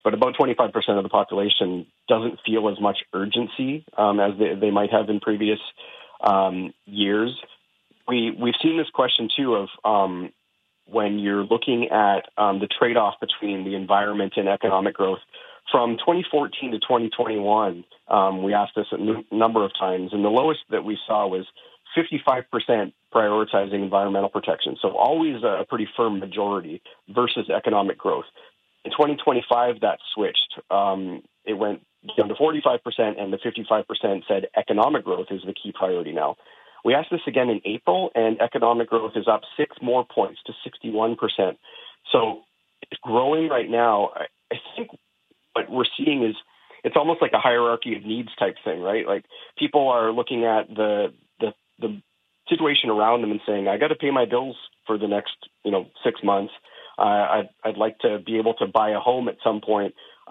but about 25% of the population doesn't feel as much urgency as they might have in previous years. We've seen this question, too, of when you're looking at the trade-off between the environment and economic growth. From 2014 to 2021, we asked this a number of times, and the lowest that we saw was 55% prioritizing environmental protection. So always a pretty firm majority versus economic growth. In 2025, that switched. It went down to 45%, and the 55% said economic growth is the key priority now. We asked this again in April, and economic growth is up 6 more points to 61%. So it's growing right now. I think what we're seeing is it's almost like a hierarchy of needs type thing, right? Like people are looking at the situation around them and saying, I got to pay my bills for the next 6 months. I'd like to be able to buy a home at some point,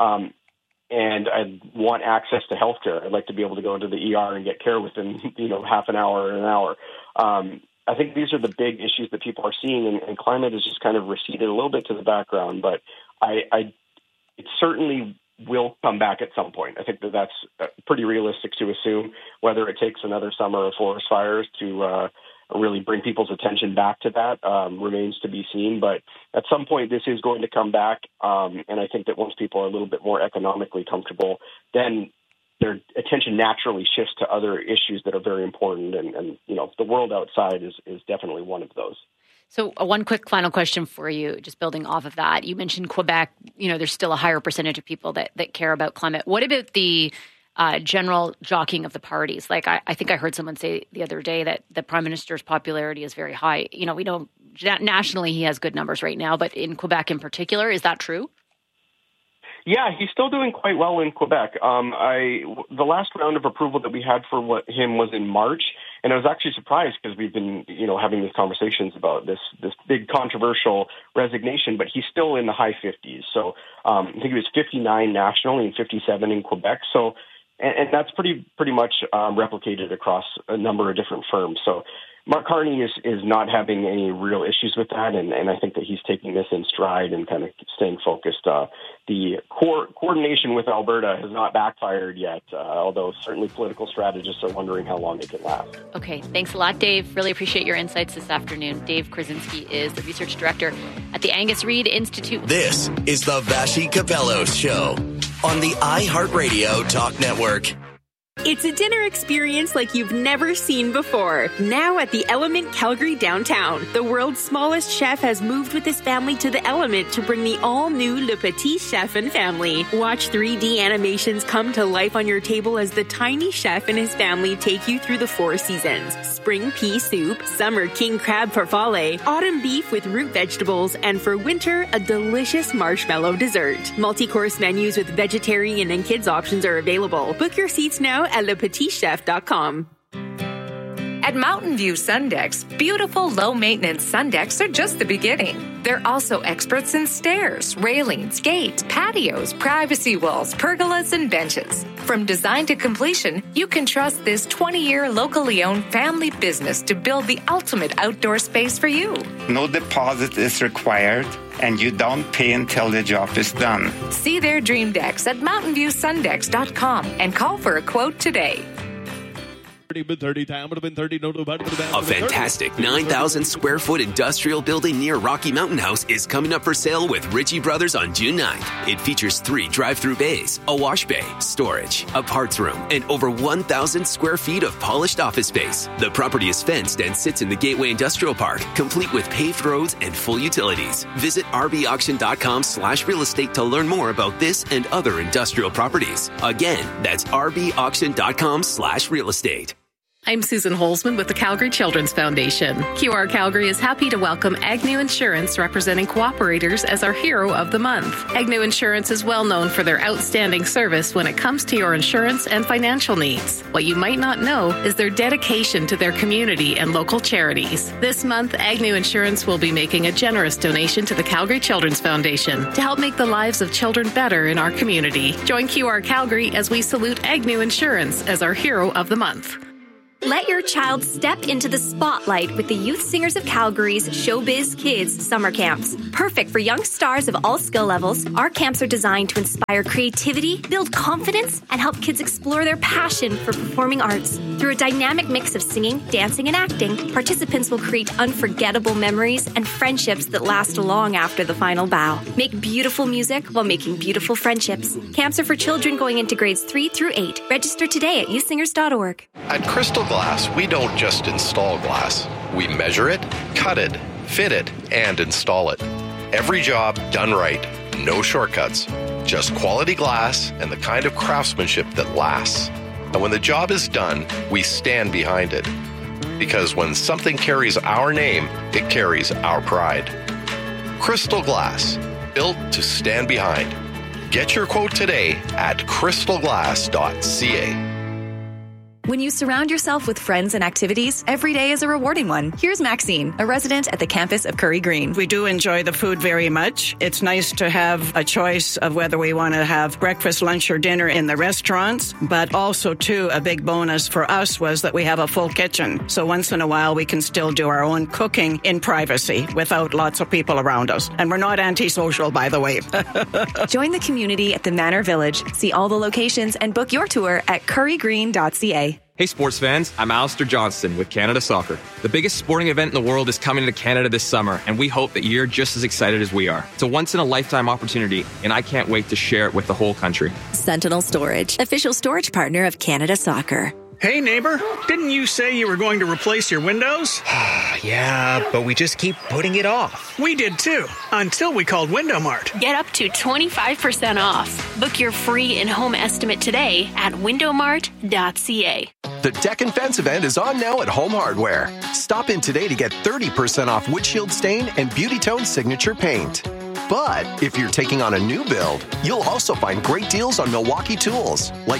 and I want access to healthcare. I'd like to be able to go into the ER and get care within half an hour or an hour. I think these are the big issues that people are seeing, and climate has just kind of receded a little bit to the background. But it certainly will come back at some point. I think that's pretty realistic to assume. Whether it takes another summer of forest fires to really bring people's attention back to that remains to be seen. But at some point, this is going to come back. And I think that once people are a little bit more economically comfortable, then their attention naturally shifts to other issues that are very important. And the world outside is definitely one of those. So one quick final question for you, just building off of that. You mentioned Quebec, there's still a higher percentage of people that care about climate. What about the general jockeying of the parties? Like I think I heard someone say the other day that the Prime Minister's popularity is very high. We know nationally he has good numbers right now, but in Quebec in particular, is that true? Yeah, he's still doing quite well in Quebec. The last round of approval that we had for him was in March, and I was actually surprised because we've been, having these conversations about this big controversial resignation, but he's still in the high 50s. So I think he was 59 nationally and 57 in Quebec. So, and that's pretty much replicated across a number of different firms. So Mark Carney is not having any real issues with that, and I think that he's taking this in stride and kind of staying focused. The coordination with Alberta has not backfired yet, although certainly political strategists are wondering how long it can last. Okay, thanks a lot, Dave. Really appreciate your insights this afternoon. Dave Krasinski is the research director at the Angus Reid Institute. This is the Vassy Capellos Show on the iHeartRadio Talk Network. It's a dinner experience like you've never seen before. Now at the Element Calgary downtown, the world's smallest chef has moved with his family to the Element to bring the all-new Le Petit Chef and family. Watch 3D animations come to life on your table as the tiny chef and his family take you through the 4 seasons. Spring pea soup, summer king crab farfalle, autumn beef with root vegetables, and for winter, a delicious marshmallow dessert. Multi-course menus with vegetarian and kids options are available. Book your seats now at lepetitchef.com. At Mountain View Sundecks, beautiful low-maintenance Sundecks are just the beginning. They're also experts in stairs, railings, gates, patios, privacy walls, pergolas, and benches. From design to completion, you can trust this 20-year locally owned family business to build the ultimate outdoor space for you. No deposit is required, and you don't pay until the job is done. See their dream decks at mountainviewsundecks.com and call for a quote today. A fantastic 9,000 square foot industrial building near Rocky Mountain House is coming up for sale with Ritchie Brothers on June 9th. It features 3 drive-through bays, a wash bay, storage, a parts room, and over 1,000 square feet of polished office space. The property is fenced and sits in the Gateway Industrial Park, complete with paved roads and full utilities. Visit rbauction.com/real estate to learn more about this and other industrial properties. Again, that's rbauction.com/real estate. I'm Susan Holzman with the Calgary Children's Foundation. QR Calgary is happy to welcome Agnew Insurance, representing cooperators, as our Hero of the Month. Agnew Insurance is well known for their outstanding service when it comes to your insurance and financial needs. What you might not know is their dedication to their community and local charities. This month, Agnew Insurance will be making a generous donation to the Calgary Children's Foundation to help make the lives of children better in our community. Join QR Calgary as we salute Agnew Insurance as our Hero of the Month. Let your child step into the spotlight with the Youth Singers of Calgary's Showbiz Kids summer camps. Perfect for young stars of all skill levels, our camps are designed to inspire creativity, build confidence, and help kids explore their passion for performing arts. Through a dynamic mix of singing, dancing, and acting, participants will create unforgettable memories and friendships that last long after the final bow. Make beautiful music while making beautiful friendships. Camps are for children going into grades 3 through 8. Register today at youthsingers.org. At Crystal Glass, we don't just install glass. We measure it, cut it, fit it, and install it. Every job done right. No shortcuts. Just quality glass and the kind of craftsmanship that lasts. And when the job is done, we stand behind it. Because when something carries our name, it carries our pride. Crystal Glass, built to stand behind. Get your quote today at crystalglass.ca. When you surround yourself with friends and activities, every day is a rewarding one. Here's Maxine, a resident at the campus of Curry Green. We do enjoy the food very much. It's nice to have a choice of whether we want to have breakfast, lunch, or dinner in the restaurants. But also, too, a big bonus for us was that we have a full kitchen. So once in a while, we can still do our own cooking in privacy without lots of people around us. And we're not antisocial, by the way. Join the community at the Manor Village. See all the locations and book your tour at currygreen.ca. Hey sports fans, I'm Alistair Johnston with Canada Soccer. The biggest sporting event in the world is coming to Canada this summer, and we hope that you're just as excited as we are. It's a once-in-a-lifetime opportunity, and I can't wait to share it with the whole country. Sentinel Storage, official storage partner of Canada Soccer. Hey neighbor, didn't you say you were going to replace your windows? Yeah, but we just keep putting it off. We did too, until we called Window Mart. Get up to 25% off. Book your free in-home estimate today at windowmart.ca. The Deck and Fence event is on now at Home Hardware. Stop in today to get 30% off windshield stain and Beauty Tone signature paint. But if you're taking on a new build, you'll also find great deals on Milwaukee tools, like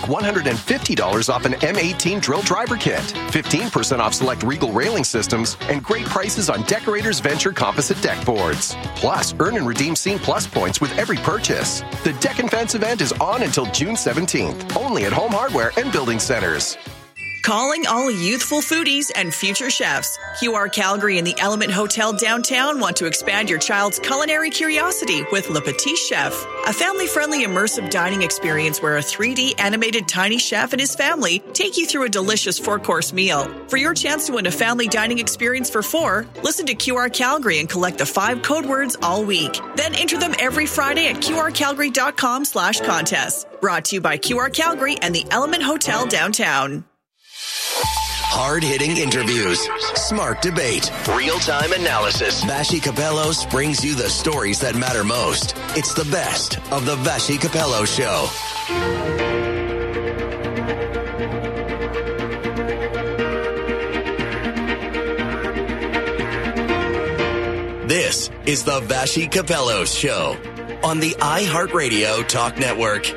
$150 off an M18 drill driver kit, 15% off select Regal railing systems, and great prices on Decorators Venture composite deck boards. Plus, earn and redeem Scene Plus points with every purchase. The Deck and Fence event is on until June 17th, only at Home Hardware and Building Centers. Calling all youthful foodies and future chefs. QR Calgary and the Element Hotel downtown want to expand your child's culinary curiosity with Le Petit Chef, a family-friendly immersive dining experience where a 3D animated tiny chef and his family take you through a delicious 4-course meal. For your chance to win a family dining experience for 4, listen to QR Calgary and collect the 5 code words all week. Then enter them every Friday at qrcalgary.com/contest. Brought to you by QR Calgary and the Element Hotel downtown. Hard-hitting interviews, smart debate, real-time analysis. Vassy Capellos brings you the stories that matter most. It's the best of the Vassy Capello Show. This is the Vassy Capello Show on the iHeartRadio Talk Network.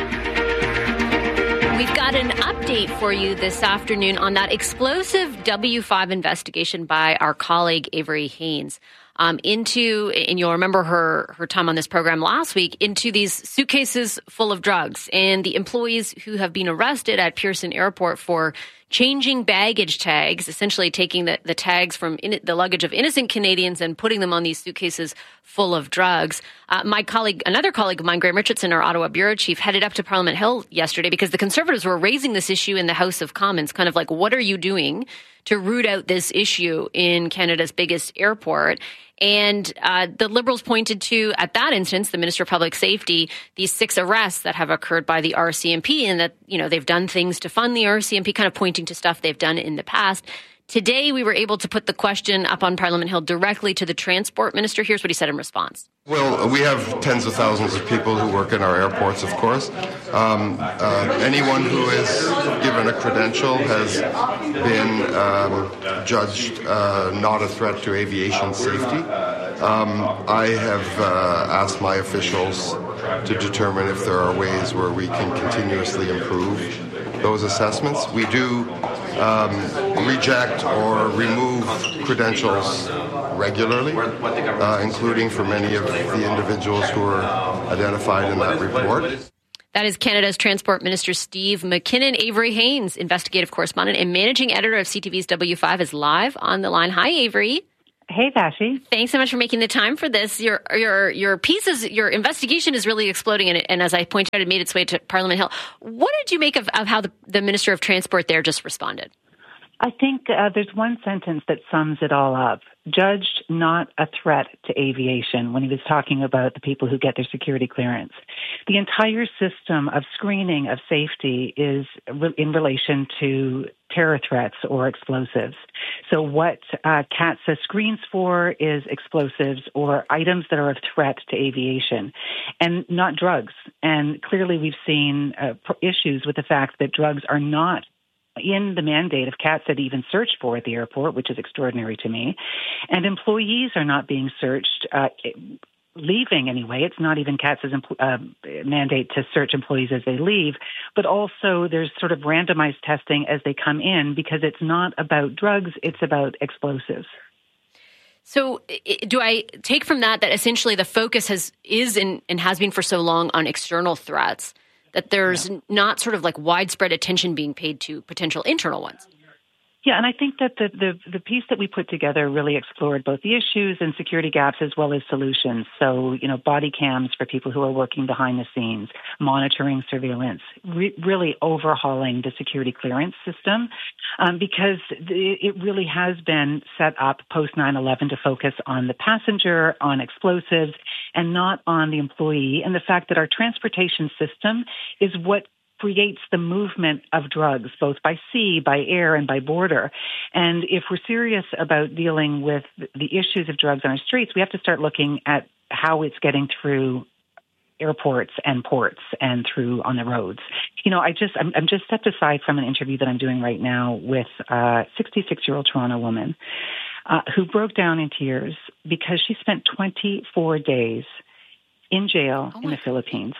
We've got an update for you this afternoon on that explosive W5 investigation by our colleague Avery Haynes and you'll remember her time on this program last week, into these suitcases full of drugs and the employees who have been arrested at Pearson Airport for changing baggage tags, essentially taking the tags from the luggage of innocent Canadians and putting them on these suitcases full of drugs. Another colleague of mine, Graham Richardson, our Ottawa bureau chief, headed up to Parliament Hill yesterday because the Conservatives were raising this issue in the House of Commons, kind of like, what are you doing to root out this issue in Canada's biggest airport? And the Liberals pointed to, at that instance, the Minister of Public Safety, these 6 arrests that have occurred by the RCMP, and that, they've done things to fund the RCMP, kind of pointing to stuff they've done in the past. Today, we were able to put the question up on Parliament Hill directly to the Transport Minister. Here's what he said in response. Well, we have tens of thousands of people who work in our airports, of course. Anyone who is given a credential has been judged not a threat to aviation safety. I have asked my officials to determine if there are ways where we can continuously improve those assessments. We do reject or remove credentials regularly, including for many of the individuals who are identified in that report. That is Canada's Transport Minister Steve McKinnon. Avery Haynes, investigative correspondent and managing editor of CTV's W5, is live on the line. Hi, Avery. Hey, Vashi. Thanks so much for making the time for this. Your your investigation is really exploding, and as I pointed out, it made its way to Parliament Hill. What did you make of how the Minister of Transport there just responded? I think there's one sentence that sums it all up. Judged not a threat to aviation when he was talking about the people who get their security clearance. The entire system of screening of safety is in relation to terror threats or explosives. So what CATSA screens for is explosives or items that are of threat to aviation and not drugs. And clearly we've seen issues with the fact that drugs are not in the mandate of CATSA to even search for at the airport, which is extraordinary to me. And employees are not being searched, leaving anyway. It's not even CATSA's mandate to search employees as they leave, but also there's sort of randomized testing as they come in because it's not about drugs, it's about explosives. So do I take from that essentially the focus is and has been for so long on external threats, that there's not sort of like widespread attention being paid to potential internal ones? Yeah, and I think that the piece that we put together really explored both the issues and security gaps as well as solutions. So, body cams for people who are working behind the scenes, monitoring surveillance, really overhauling the security clearance system because it really has been set up post 9/11 to focus on the passenger, on explosives, and not on the employee. And the fact that our transportation system is what creates the movement of drugs, both by sea, by air, and by border. And if we're serious about dealing with the issues of drugs on our streets, we have to start looking at how it's getting through airports and ports and through on the roads. I'm just stepped aside from an interview that I'm doing right now with a 66-year-old Toronto woman who broke down in tears because she spent 24 days in jail in the Philippines.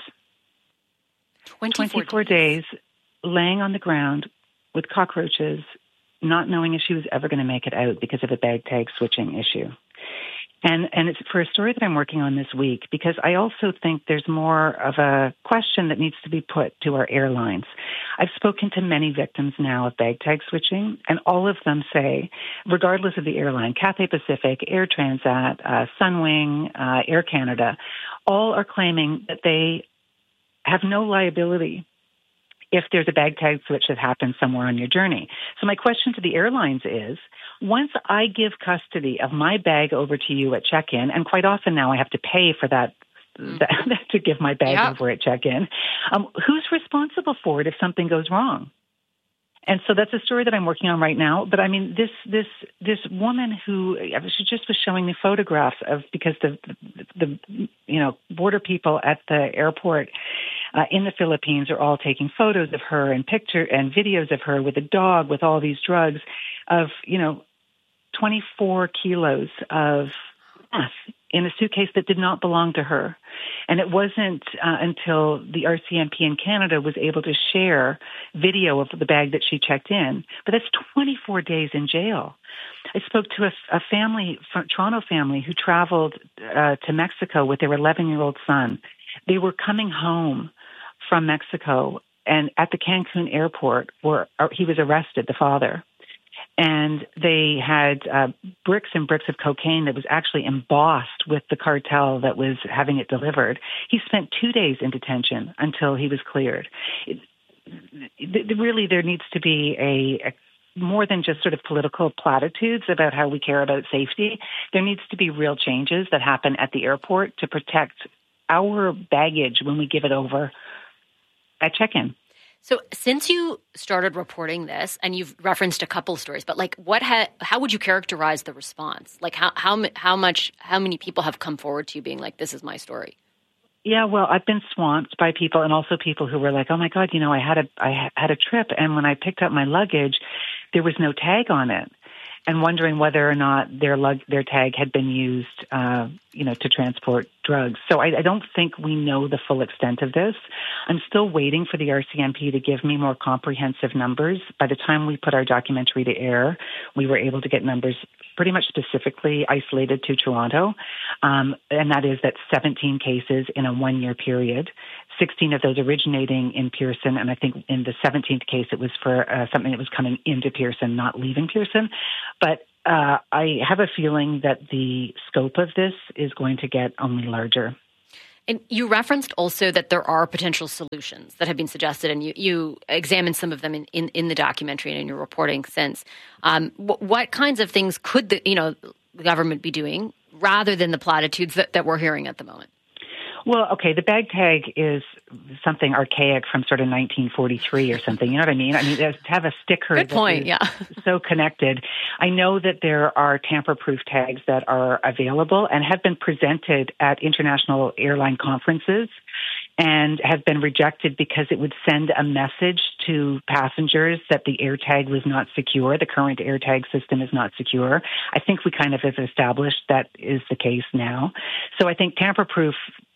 24 days laying on the ground with cockroaches, not knowing if she was ever going to make it out because of a bag tag switching issue. And it's for a story that I'm working on this week because I also think there's more of a question that needs to be put to our airlines. I've spoken to many victims now of bag tag switching, and all of them say, regardless of the airline, Cathay Pacific, Air Transat, Sunwing, Air Canada, all are claiming that they have no liability if there's a bag tag switch that happens somewhere on your journey. So my question to the airlines is, once I give custody of my bag over to you at check-in, and quite often now I have to pay for that to give my bag over at check-in, who's responsible for it if something goes wrong? And so that's a story that I'm working on right now. But I mean, this woman who she just was showing me photographs of because the border people at the airport in the Philippines are all taking photos of her and picture and videos of her with a dog with all these drugs of 24 kilos of meth in a suitcase that did not belong to her. And it wasn't until the RCMP in Canada was able to share video of the bag that she checked in. But that's 24 days in jail. I spoke to a family, a Toronto family, who traveled to Mexico with their 11-year-old son. They were coming home from Mexico, and at the Cancun airport, he was arrested, the father. And they had bricks and bricks of cocaine that was actually embossed with the cartel that was having it delivered. He spent 2 days in detention until he was cleared. Really, there needs to be a more than just sort of political platitudes about how we care about safety. There needs to be real changes that happen at the airport to protect our baggage when we give it over at check-in. So since you started reporting this, and you've referenced a couple of stories, but like how would you characterize the response? Like how many people have come forward to you being like, this is my story? Yeah, well, I've been swamped by people, and also people who were like, oh my God, I had a trip, and when I picked up my luggage, there was no tag on it. And wondering whether or not their tag had been used, to transport drugs. So I don't think we know the full extent of this. I'm still waiting for the RCMP to give me more comprehensive numbers. By the time we put our documentary to air, we were able to get numbers pretty much specifically isolated to Toronto, and that is that 17 cases in a 1-year period, 16 of those originating in Pearson, and I think in the 17th case it was for something that was coming into Pearson, not leaving Pearson. But I have a feeling that the scope of this is going to get only larger. And you referenced also that there are potential solutions that have been suggested, and you examined some of them in the documentary and in your reporting since. What kinds of things could the government be doing rather than the platitudes that we're hearing at the moment? Well, okay, the bag tag is something archaic from sort of 1943 or something. You know what I mean? I mean, to have a sticker so connected. I know that there are tamper-proof tags that are available and have been presented at international airline conferences and have been rejected because it would send a message to passengers that the AirTag was not secure. The current AirTag system is not secure. I think we kind of have established that is the case now. So I think tamper-proof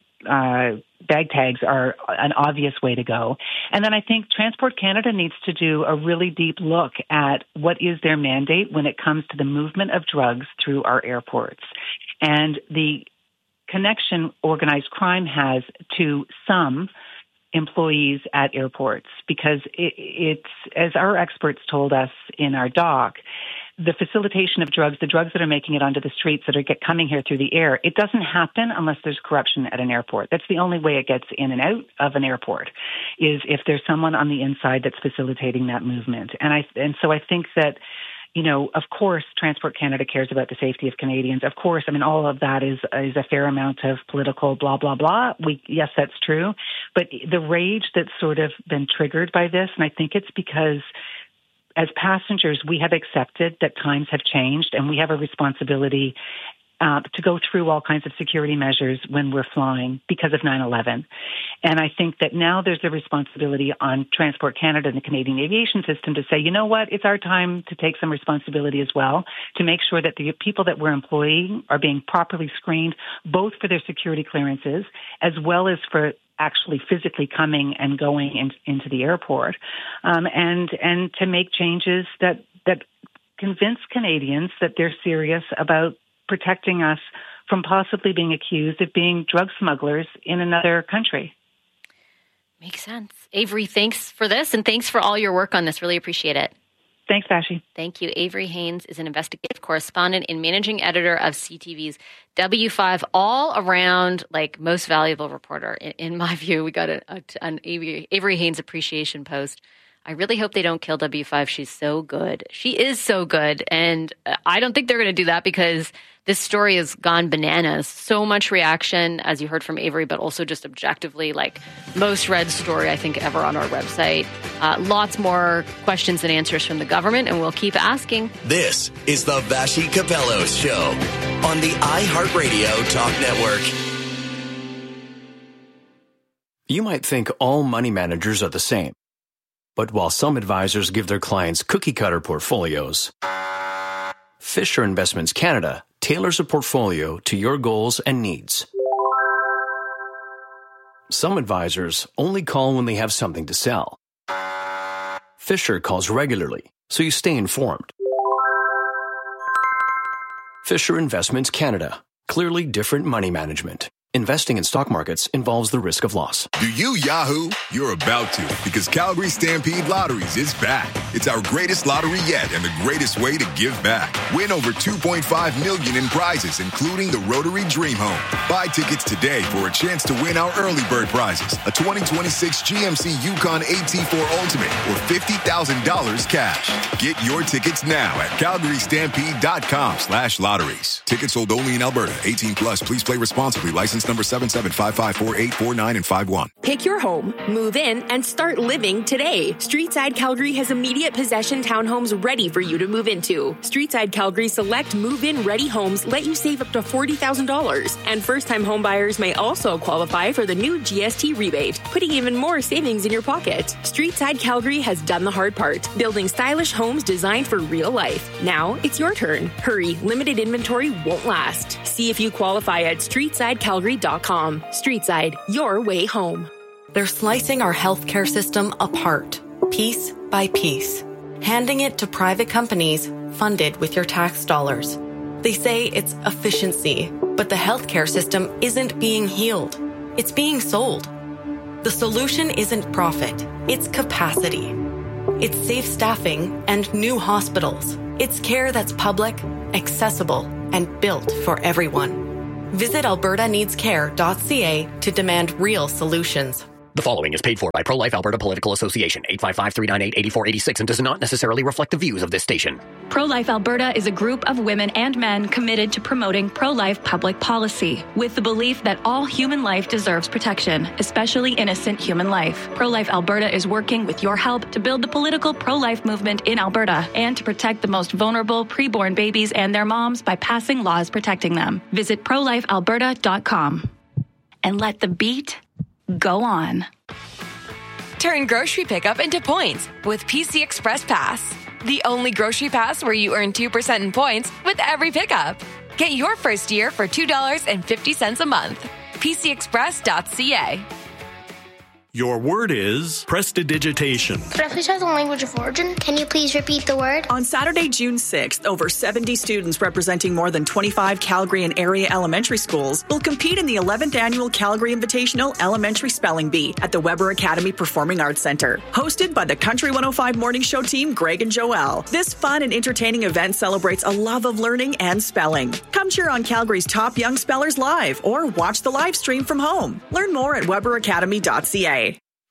bag tags are an obvious way to go. And then I think Transport Canada needs to do a really deep look at what is their mandate when it comes to the movement of drugs through our airports. And the connection organized crime has to some employees at airports, because it's, as our experts told us in our doc, the facilitation of drugs, the drugs that are making it onto the streets that are coming here through the air, it doesn't happen unless there's corruption at an airport. That's the only way it gets in and out of an airport, is if there's someone on the inside that's facilitating that movement. And so I think that, of course, Transport Canada cares about the safety of Canadians. Of course, I mean, all of that is a fair amount of political blah, blah, blah. Yes, that's true. But the rage that's sort of been triggered by this, and I think it's because as passengers, we have accepted that times have changed and we have a responsibility to go through all kinds of security measures when we're flying because of 9/11. And I think that now there's a responsibility on Transport Canada and the Canadian aviation system to say, you know what, it's our time to take some responsibility as well, to make sure that the people that we're employing are being properly screened, both for their security clearances as well as for actually physically coming and going into the airport, and to make changes that convince Canadians that they're serious about protecting us from possibly being accused of being drug smugglers in another country. Makes sense. Avery, thanks for this, and thanks for all your work on this. Really appreciate it. Thanks, Vashi. Thank you. Avery Haines is an investigative correspondent and managing editor of CTV's W5, all around most valuable reporter. In my view, we got an Avery Haines appreciation post. I really hope they don't kill W5. She's so good. She is so good. And I don't think they're going to do that, because this story has gone bananas. So much reaction, as you heard from Avery, but also just objectively, most read story, I think, ever on our website. Lots more questions and answers from the government, and we'll keep asking. This is the Vashi Capello Show on the iHeartRadio Talk Network. You might think all money managers are the same. But while some advisors give their clients cookie-cutter portfolios, Fisher Investments Canada tailors a portfolio to your goals and needs. Some advisors only call when they have something to sell. Fisher calls regularly, so you stay informed. Fisher Investments Canada. Clearly different money management. Investing in stock markets involves the risk of loss. Do you Yahoo? You're about to, because Calgary Stampede Lotteries is back. It's our greatest lottery yet and the greatest way to give back. Win over $2.5 million in prizes, including the Rotary Dream Home. Buy tickets today for a chance to win our early bird prizes, a 2026 GMC Yukon AT4 Ultimate, or $50,000 cash. Get your tickets now at calgarystampede.com/lotteries. Tickets sold only in Alberta. 18 plus. Please play responsibly. License number 77554849 and 51. Pick your home, move in, and start living today. Streetside Calgary has immediate possession townhomes ready for you to move into. Streetside Calgary select move-in ready homes let you save up to $40,000. And first-time homebuyers may also qualify for the new GST rebate, putting even more savings in your pocket. Streetside Calgary has done the hard part, building stylish homes designed for real life. Now it's your turn. Hurry, limited inventory won't last. See if you qualify at streetsidecalgary.com. Streetside, your way home. They're slicing our healthcare system apart, piece by piece, handing it to private companies funded with your tax dollars. They say it's efficiency, but the healthcare system isn't being healed. It's being sold. The solution isn't profit, it's capacity. It's safe staffing and new hospitals. It's care that's public, accessible, and built for everyone. Visit albertaneedscare.ca to demand real solutions. The following is paid for by Pro-Life Alberta Political Association, 855-398-8486, and does not necessarily reflect the views of this station. Pro-Life Alberta is a group of women and men committed to promoting pro-life public policy, with the belief that all human life deserves protection, especially innocent human life. Pro-Life Alberta is working with your help to build the political pro-life movement in Alberta and to protect the most vulnerable preborn babies and their moms by passing laws protecting them. Visit prolifealberta.com and let the beat go on. Turn grocery pickup into points with PC Express Pass. The only grocery pass where you earn 2% in points with every pickup. Get your first year for $2.50 a month. PCExpress.ca. Your word is prestidigitation. Prestidigitation language of origin. Can you please repeat the word? On Saturday, June 6th, over 70 students representing more than 25 Calgary and area elementary schools will compete in the 11th annual Calgary Invitational Elementary Spelling Bee at the Weber Academy Performing Arts Centre. Hosted by the Country 105 Morning Show team, Greg and Joelle. This fun and entertaining event celebrates a love of learning and spelling. Come cheer on Calgary's top young spellers live or watch the live stream from home. Learn more at weberacademy.ca.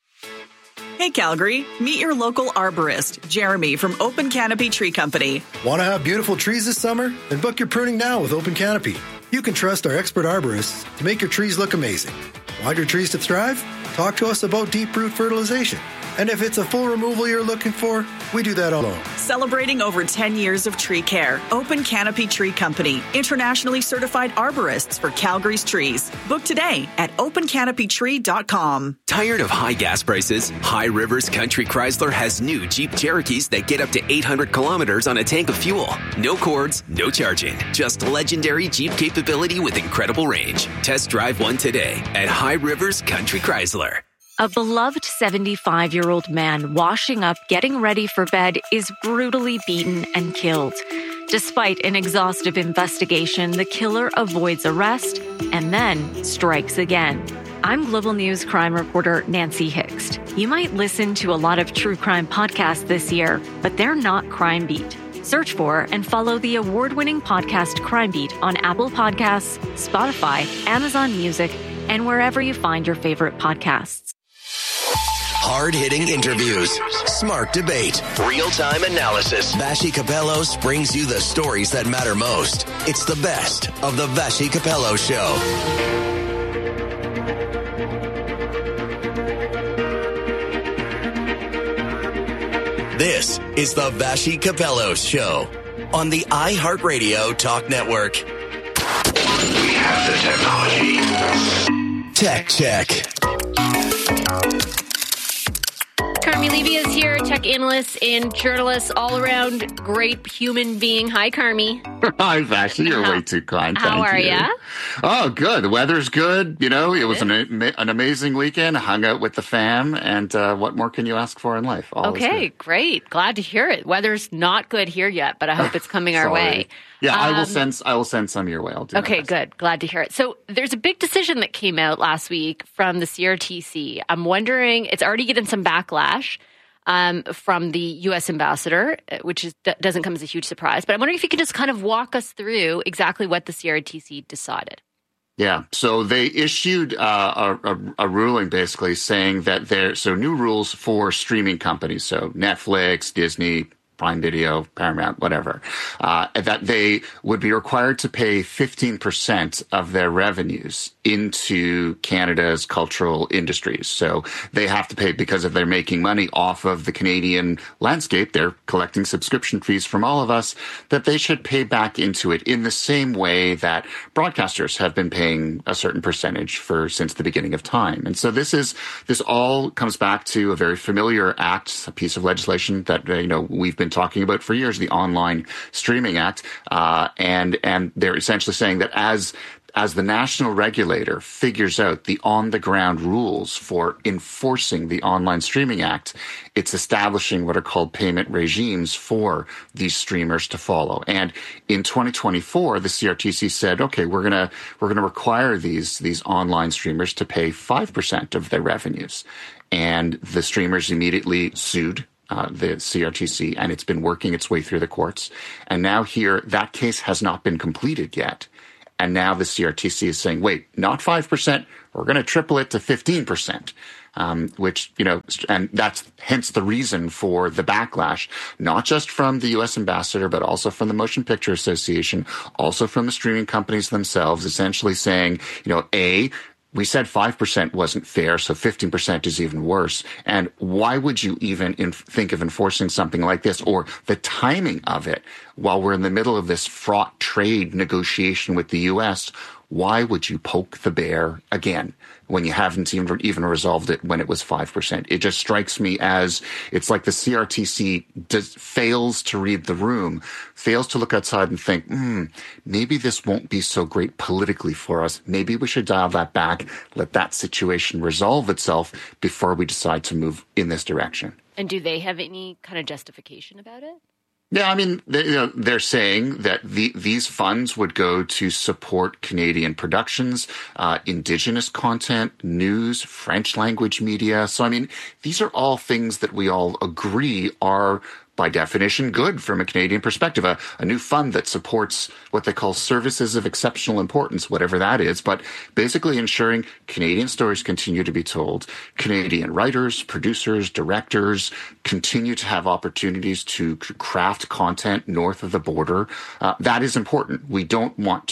Hey Calgary, meet your local arborist, Jeremy from Open Canopy Tree Company. Want to have beautiful trees this summer? Then book your pruning now with Open Canopy. You can trust our expert arborists to make your trees look amazing. Want your trees to thrive? Talk to us about deep root fertilization. And if it's a full removal you're looking for, we do that alone. Celebrating over 10 years of tree care, Open Canopy Tree Company, internationally certified arborists for Calgary's trees. Book today at opencanopytree.com. Tired of high gas prices? High Rivers Country Chrysler has new Jeep Cherokees that get up to 800 kilometers on a tank of fuel. No cords, no charging. Just legendary Jeep capability with incredible range. Test drive one today at High Rivers Country Chrysler. A beloved 75-year-old man washing up, getting ready for bed, is brutally beaten and killed. Despite an exhaustive investigation, the killer avoids arrest and then strikes again. I'm Global News crime reporter Nancy Hixt. You might listen to a lot of true crime podcasts this year, but they're not Crime Beat. Search for and follow the award-winning podcast Crime Beat on Apple Podcasts, Spotify, Amazon Music, and wherever you find your favorite podcasts. Hard-hitting interviews, smart debate, real-time analysis. Vassy Kapelos brings you the stories that matter most. It's the best of the Vassy Kapelos Show. This is the Vassy Kapelos Show on the iHeartRadio Talk Network. We have the technology. Tech Check. Carmi Levy is here, tech analyst and journalist, all around great human being. Hi, Carmi. Hi, Vassy. You're way too kind. How are you? Oh, good. The weather's good. You know, it was an amazing weekend. I hung out with the fam, and what more can you ask for in life? Okay, great. Glad to hear it. Weather's not good here yet, but I hope it's coming our way. Yeah, I will send some your way. I'll do Okay, good. Glad to hear it. So there's a big decision that came out last week from the CRTC. I'm wondering, it's already getting some backlash from the U.S. ambassador, which doesn't come as a huge surprise. But I'm wondering if you could just kind of walk us through exactly what the CRTC decided. Yeah, so they issued a ruling basically saying that new rules for streaming companies, so Netflix, Disney, Prime Video, Paramount, whatever, that they would be required to pay 15% of their revenues into Canada's cultural industries. So they have to pay, because if they're making money off of the Canadian landscape, they're collecting subscription fees from all of us, that they should pay back into it in the same way that broadcasters have been paying a certain percentage since the beginning of time. And so this all comes back to a very familiar act, a piece of legislation that, we've been talking about for years, the Online Streaming Act. And they're essentially saying that as the national regulator figures out the on-the-ground rules for enforcing the Online Streaming Act, it's establishing what are called payment regimes for these streamers to follow. And in 2024, the CRTC said, okay, we're gonna require these online streamers to pay 5% of their revenues. And the streamers immediately sued the CRTC, and it's been working its way through the courts. And now here, that case has not been completed yet. And now the CRTC is saying, wait, not 5%, we're going to triple it to 15%, which, and that's hence the reason for the backlash, not just from the U.S. ambassador, but also from the Motion Picture Association, also from the streaming companies themselves, essentially saying, we said 5% wasn't fair, so 15% is even worse. And why would you even think of enforcing something like this, or the timing of it, while we're in the middle of this fraught trade negotiation with the U.S.? Why would you poke the bear again when you haven't even resolved it when it was 5%? It just strikes me as it's like the CRTC fails to read the room, fails to look outside and think, maybe this won't be so great politically for us. Maybe we should dial that back, let that situation resolve itself before we decide to move in this direction. And do they have any kind of justification about it? Yeah, I mean, they're saying that these funds would go to support Canadian productions, Indigenous content, news, French language media. So, I mean, these are all things that we all agree are, by definition, good from a Canadian perspective. A new fund that supports what they call services of exceptional importance, whatever that is, but basically ensuring Canadian stories continue to be told. Canadian writers, producers, directors continue to have opportunities to craft content north of the border. That is important. We don't want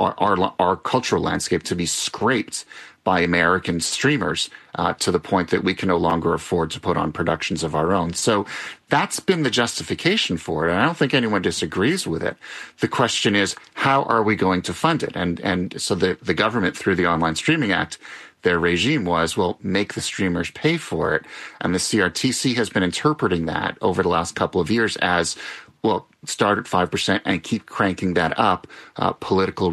our cultural landscape to be scraped by American streamers to the point that we can no longer afford to put on productions of our own. So that's been the justification for it, and I don't think anyone disagrees with it. The question is, how are we going to fund it? And so the government, through the Online Streaming Act, their regime was, well, make the streamers pay for it. And the CRTC has been interpreting that over the last couple of years as, well, start at 5% and keep cranking that up. Political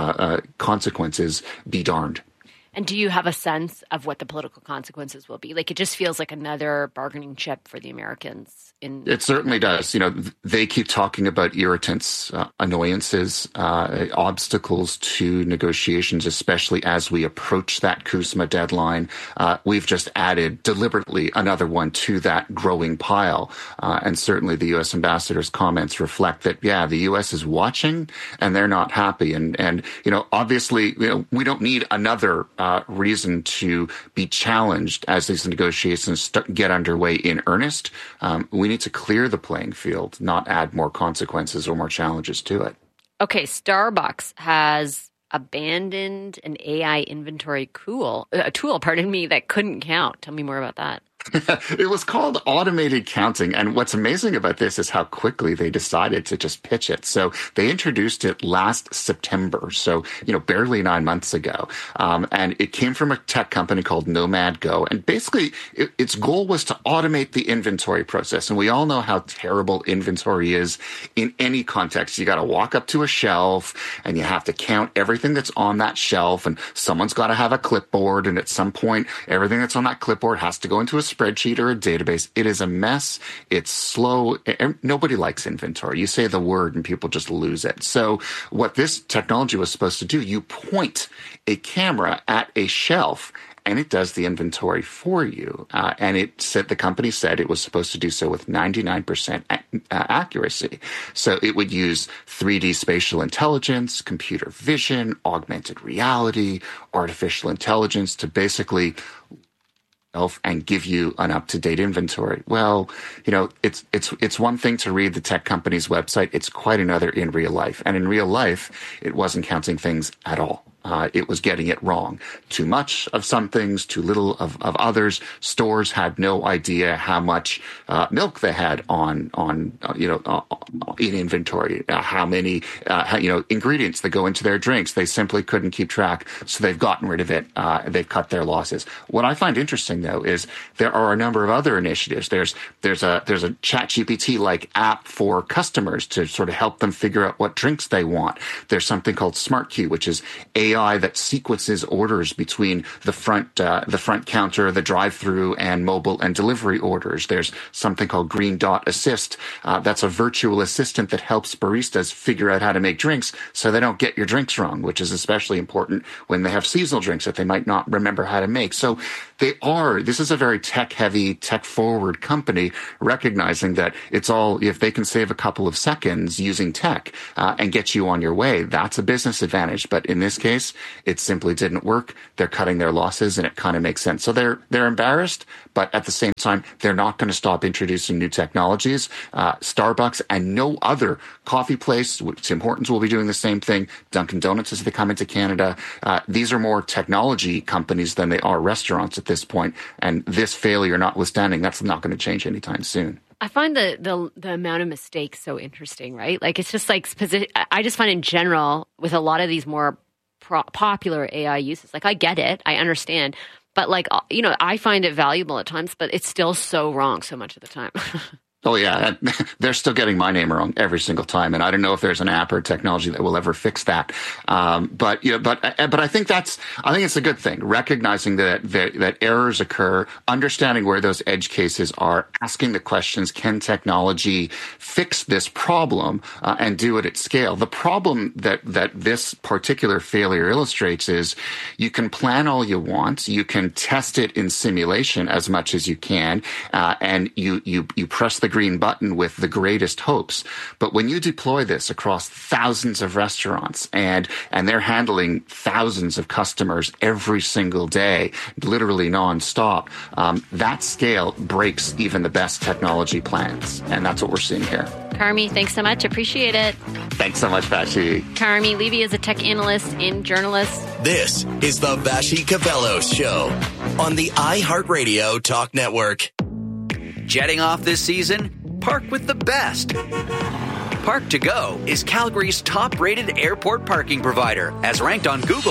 consequences be darned. And do you have a sense of what the political consequences will be? Like, it just feels like another bargaining chip for the Americans. It certainly does. They keep talking about irritants, annoyances, obstacles to negotiations, especially as we approach that CUSMA deadline. We've just added deliberately another one to that growing pile. And certainly the U.S. ambassador's comments reflect that, yeah, the U.S. is watching and they're not happy. And obviously, we don't need another reason to be challenged as these negotiations get underway in earnest. We need to clear the playing field, not add more consequences or more challenges to it. Okay, Starbucks has abandoned an AI inventory tool, that couldn't count. Tell me more about that. It was called automated counting. And what's amazing about this is how quickly they decided to just pitch it. So they introduced it last September. So, barely 9 months ago. And it came from a tech company called Nomad Go. And basically its goal was to automate the inventory process. And we all know how terrible inventory is in any context. You got to walk up to a shelf and you have to count everything that's on that shelf. And someone's got to have a clipboard. And at some point, everything that's on that clipboard has to go into a spreadsheet or a database. It is a mess. It's slow. Nobody likes inventory. You say the word and people just lose it. So what this technology was supposed to do, you point a camera at a shelf and it does the inventory for you. And the company said it was supposed to do so with 99% accuracy. So it would use 3D spatial intelligence, computer vision, augmented reality, artificial intelligence to basically and give you an up-to-date inventory. Well, it's one thing to read the tech company's website. It's quite another in real life. And in real life, it wasn't counting things at all. It was getting it wrong. Too much of some things, too little of others. Stores had no idea how much milk they had in inventory, how many ingredients that go into their drinks. They simply couldn't keep track, so they've gotten rid of it. They've cut their losses. What I find interesting, though, is there are a number of other initiatives. There's a ChatGPT like app for customers to sort of help them figure out what drinks they want. There's something called SmartQ, which is AI AI that sequences orders between the front counter, the drive-through, and mobile and delivery orders. There's something called Green Dot Assist. That's a virtual assistant that helps baristas figure out how to make drinks so they don't get your drinks wrong, which is especially important when they have seasonal drinks that they might not remember how to make. So this is a very tech-heavy, tech-forward company, recognizing that it's all, if they can save a couple of seconds using tech and get you on your way, that's a business advantage. But in this case, it simply didn't work. They're cutting their losses, and it kind of makes sense. So they're embarrassed, but at the same time, they're not going to stop introducing new technologies. Starbucks and no other coffee place, Tim Hortons will be doing the same thing. Dunkin' Donuts as they come into Canada. These are more technology companies than they are restaurants at this point. And this failure notwithstanding, that's not going to change anytime soon. I find the amount of mistakes so interesting, right? Like, it's just like, I just find in general with a lot of these more popular AI uses, like, I get it, I understand, but like, I find it valuable at times, but it's still so wrong so much of the time. Oh, yeah. They're still getting my name wrong every single time. And I don't know if there's an app or technology that will ever fix that. But I think it's a good thing, recognizing that errors occur, understanding where those edge cases are, asking the questions, can technology fix this problem and do it at scale? The problem that this particular failure illustrates is you can plan all you want. You can test it in simulation as much as you can. And you press the green button with the greatest hopes. But when you deploy this across thousands of restaurants and they're handling thousands of customers every single day, literally nonstop, that scale breaks even the best technology plans. And that's what we're seeing here. Carmi, thanks so much. Appreciate it. Thanks so much, Vassy. Carmi Levy is a tech analyst and journalist. This is the Vassy Kapelos Show on the iHeartRadio Talk Network. Jetting off this season? Park with the best. Park to Go is Calgary's top-rated airport parking provider, as ranked on Google.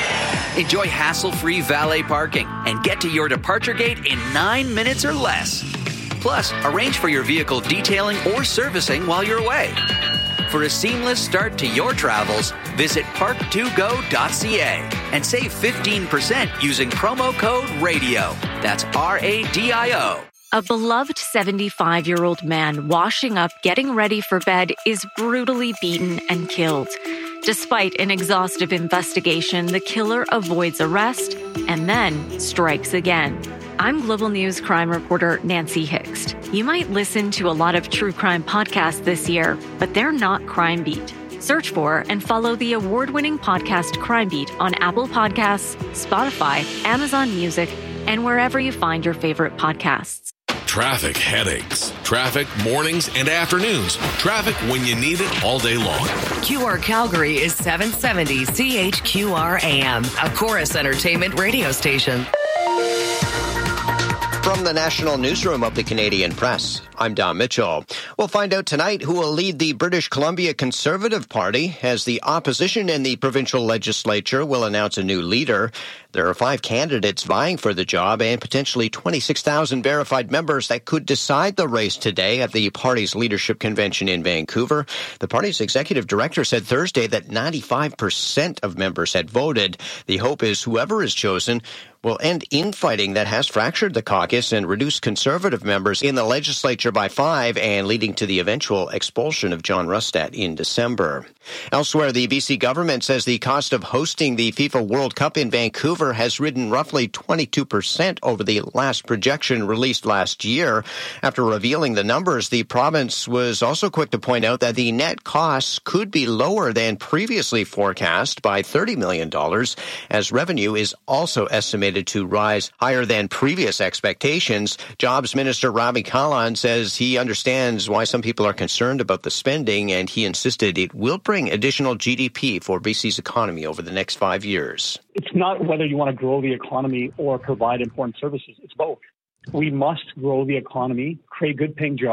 Enjoy hassle-free valet parking and get to your departure gate in 9 minutes or less. Plus, arrange for your vehicle detailing or servicing while you're away. For a seamless start to your travels, visit park2go.ca and save 15% using promo code RADIO. That's RADIO. A beloved 75-year-old man washing up, getting ready for bed is brutally beaten and killed. Despite an exhaustive investigation, the killer avoids arrest and then strikes again. I'm Global News crime reporter Nancy Hixt. You might listen to a lot of true crime podcasts this year, but they're not Crime Beat. Search for and follow the award-winning podcast Crime Beat on Apple Podcasts, Spotify, Amazon Music, and wherever you find your favorite podcasts. Traffic headaches. Traffic mornings and afternoons. Traffic when you need it all day long. QR Calgary is 770 CHQR AM, a Chorus Entertainment radio station. From the National Newsroom of the Canadian Press, I'm Don Mitchell. We'll find out tonight who will lead the British Columbia Conservative Party as the opposition in the provincial legislature will announce a new leader. There are 5 candidates vying for the job and potentially 26,000 verified members that could decide the race today at the party's leadership convention in Vancouver. The party's executive director said Thursday that 95% of members had voted. The hope is whoever is chosen will end infighting that has fractured the caucus and reduce Conservative members in the legislature by 5 and leading to the eventual expulsion of John Rustad in December. Elsewhere, the BC government says the cost of hosting the FIFA World Cup in Vancouver has risen roughly 22% over the last projection released last year. After revealing the numbers, the province was also quick to point out that the net costs could be lower than previously forecast by $30 million, as revenue is also estimated to rise higher than previous expectations. Jobs Minister Ravi Kahlon says he understands why some people are concerned about the spending, and he insisted it will bring additional GDP for BC's economy over the next 5 years. It's not whether you want to grow the economy or provide important services. It's both. We must grow the economy, create good-paying jobs,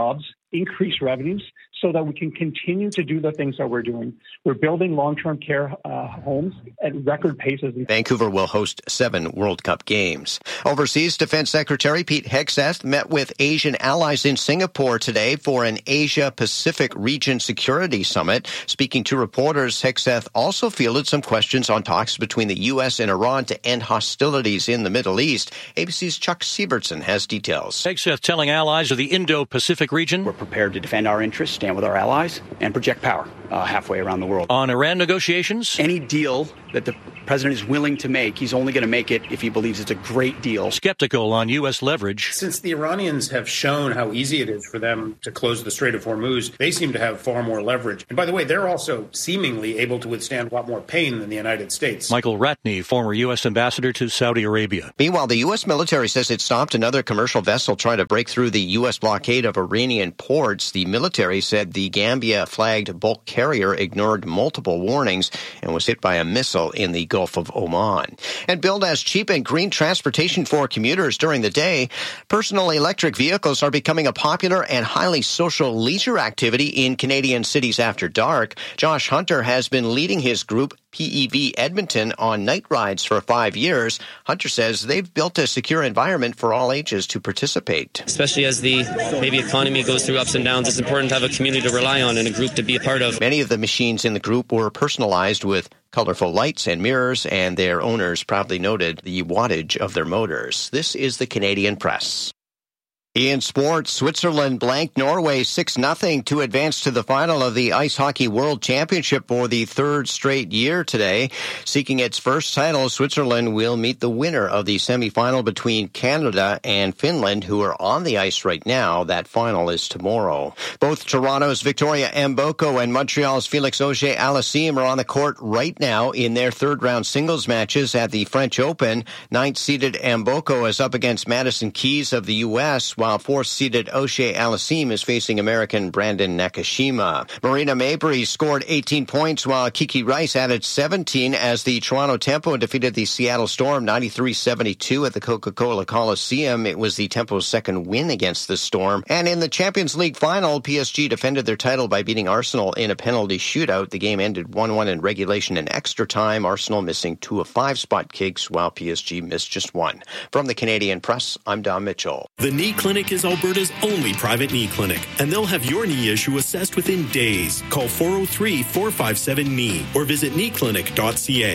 increase revenues so that we can continue to do the things that we're doing. We're building long-term care homes at record paces. Vancouver will host 7 World Cup games. Overseas, Defense Secretary Pete Hegseth met with Asian allies in Singapore today for an Asia-Pacific Region Security Summit. Speaking to reporters, Hegseth also fielded some questions on talks between the U.S. and Iran to end hostilities in the Middle East. ABC's Chuck Sievertson has details. Hegseth telling allies of the Indo-Pacific region, we're prepared to defend our interests, stand with our allies, and project power halfway around the world. On Iran negotiations, any deal that the president is willing to make, he's only going to make it if he believes it's a great deal. Skeptical on U.S. leverage. Since the Iranians have shown how easy it is for them to close the Strait of Hormuz, they seem to have far more leverage. And by the way, they're also seemingly able to withstand a lot more pain than the United States. Michael Ratney, former U.S. ambassador to Saudi Arabia. Meanwhile, the U.S. military says it stopped another commercial vessel trying to break through the U.S. blockade of Iranian ports. The military said the Gambia-flagged bulk carrier ignored multiple warnings and was hit by a missile in the Gulf of Oman. And billed as cheap and green transportation for commuters during the day, personal electric vehicles are becoming a popular and highly social leisure activity in Canadian cities after dark. Josh Hunter has been leading his group PEV Edmonton on night rides for 5 years. Hunter says they've built a secure environment for all ages to participate. Especially as the economy goes through ups and downs, it's important to have a community to rely on and a group to be a part of. Many of the machines in the group were personalized with colorful lights and mirrors, and their owners proudly noted the wattage of their motors. This is the Canadian Press. In sports, Switzerland blanked Norway 6-0 to advance to the final of the Ice Hockey World Championship for the 3rd straight year today. Seeking its first title, Switzerland will meet the winner of the semifinal between Canada and Finland, who are on the ice right now. That final is tomorrow. Both Toronto's Victoria Mboko and Montreal's Felix Auger-Aliassime are on the court right now in their third-round singles matches at the French Open. 9th-seeded Mboko is up against Madison Keys of the U.S., while 4th-seeded Auger-Aliassime is facing American Brandon Nakashima. Marina Mabrey scored 18 points, while Kiki Rice added 17 as the Toronto Tempo defeated the Seattle Storm 93-72 at the Coca-Cola Coliseum. It was the Tempo's second win against the Storm. And in the Champions League final, PSG defended their title by beating Arsenal in a penalty shootout. The game ended 1-1 in regulation and extra time, Arsenal missing 2 of 5 spot kicks, while PSG missed just 1. From the Canadian Press, I'm Don Mitchell. The Knee Clinic is Alberta's only private knee clinic, and they'll have your knee issue assessed within days. Call 403-457-KNEE or visit kneeclinic.ca.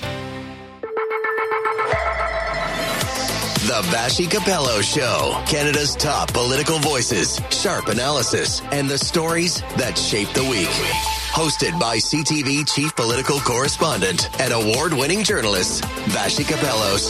The Vassy Capello Show. Canada's top political voices, sharp analysis, and the stories that shape the week. Hosted by CTV Chief Political Correspondent and award-winning journalist, Vassy Capellos.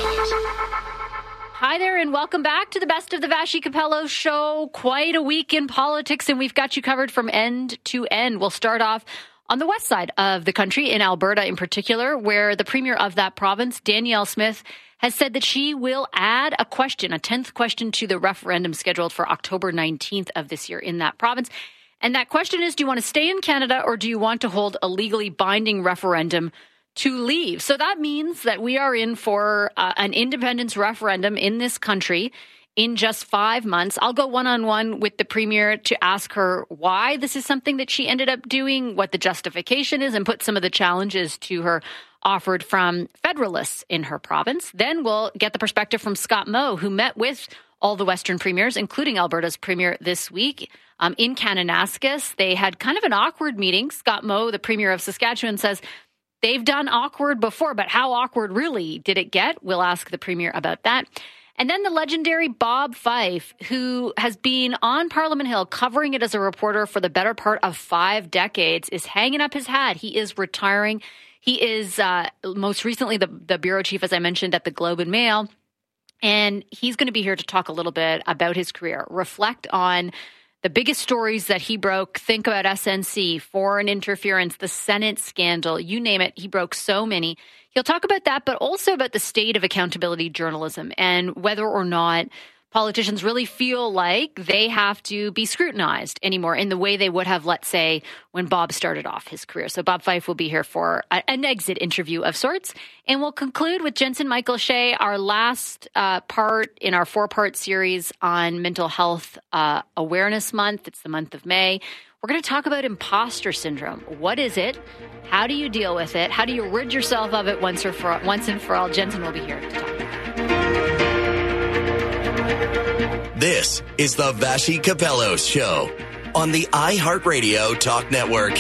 Hi there, and welcome back to the Best of the Vassy Capello Show. Quite a week in politics, and we've got you covered from end to end. We'll start off on the west side of the country, in Alberta in particular, where the premier of that province, Danielle Smith, has said that she will add a question, a 10th question, to the referendum scheduled for October 19th of this year in that province. And that question is, do you want to stay in Canada or do you want to hold a legally binding referendum to leave? So that means that we are in for an independence referendum in this country in just 5 months. I'll go one-on-one with the premier to ask her why this is something that she ended up doing, what the justification is, and put some of the challenges to her offered from federalists in her province. Then we'll get the perspective from Scott Moe, who met with all the Western premiers, including Alberta's premier this week in Kananaskis. They had kind of an awkward meeting. Scott Moe, the premier of Saskatchewan, says they've done awkward before, but how awkward really did it get? We'll ask the premier about that. And then the legendary Bob Fife, who has been on Parliament Hill covering it as a reporter for the better part of 5 decades, is hanging up his hat. He is retiring. He is most recently the bureau chief, as I mentioned, at the Globe and Mail. And he's going to be here to talk a little bit about his career, reflect on the biggest stories that he broke. Think about SNC, foreign interference, the Senate scandal, you name it. He broke so many. He'll talk about that, but also about the state of accountability journalism and whether or not politicians really feel like they have to be scrutinized anymore in the way they would have, let's say, when Bob started off his career. So Bob Fife will be here for an exit interview of sorts. And we'll conclude with Jensen Michael Shea, our last part in our 4-part series on Mental Health Awareness Month. It's the month of May. We're going to talk about imposter syndrome. What is it? How do you deal with it? How do you rid yourself of it once and for all? Jensen will be here to talk about it. This is the Vassy Capello Show on the iHeartRadio Talk Network.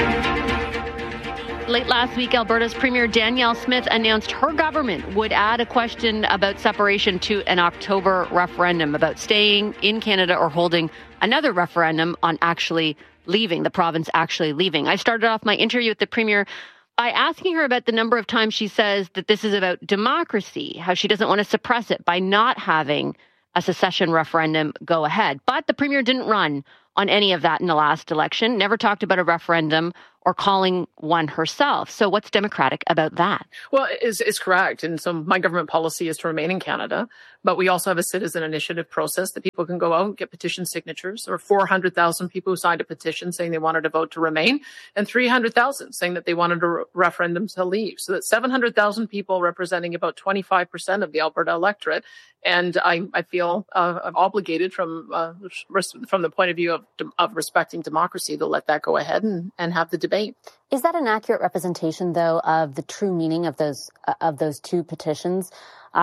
Late last week, Alberta's Premier Danielle Smith announced her government would add a question about separation to an October referendum about staying in Canada or holding another referendum on actually leaving, the province actually leaving. I started off my interview with the Premier by asking her about the number of times she says that this is about democracy, how she doesn't want to suppress it by not having a secession referendum go ahead. But the Premier didn't run on any of that in the last election, never talked about a referendum or calling one herself. So what's democratic about that? Well, it's correct. And so my government policy is to remain in Canada, but we also have a citizen initiative process that people can go out and get petition signatures. There were 400,000 people who signed a petition saying they wanted to vote to remain, and 300,000 saying that they wanted a referendum to leave. So that's 700,000 people representing about 25% of the Alberta electorate. And I feel obligated from the point of view of respecting democracy to let that go ahead and have the debate. Is that an accurate representation, though, of the true meaning of those two petitions?